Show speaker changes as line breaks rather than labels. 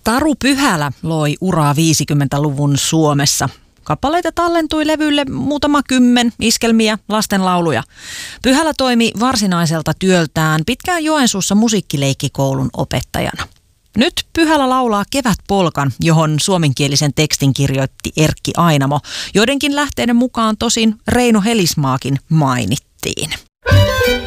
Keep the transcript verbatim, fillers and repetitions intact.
Taru Pyhälä loi uraa viisikymmentäluvun Suomessa. Kappaleita tallentui levylle muutama kymmen, iskelmiä, lastenlauluja. Pyhälä toimi varsinaiselta työltään pitkään Joensuussa musiikkileikkikoulun opettajana. Nyt Pyhälä laulaa Kevätpolkan, johon suomenkielisen tekstin kirjoitti Erkki Ainamo. Joidenkin lähteiden mukaan tosin Reino Helismaakin mainittiin.